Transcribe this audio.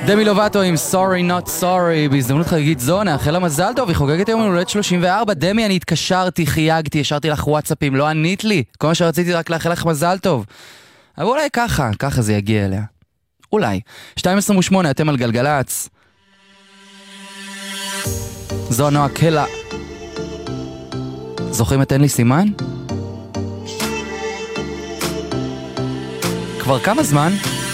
דמי לובטו עם Sorry Not Sorry. בהזדמנות חגיגית זו נאחל לה מזל טוב, היא חוגגת היום הולדת 34. דמי, אני התקשרתי, חייגתי, השארתי לך וואטסאפים, לא ענית לי. כל מה שרציתי רק לאחל לך מזל טוב. אבל אולי ככה זה יגיע אליה. אולי. 2:28, אתם על גלגלץ. זו נועה קלה. זוכרים את אין לי סימן? כבר כמה זמן?